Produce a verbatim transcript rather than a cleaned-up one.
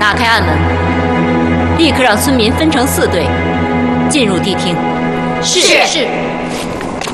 打开暗门，立刻让村民分成四队进入地厅。 是。是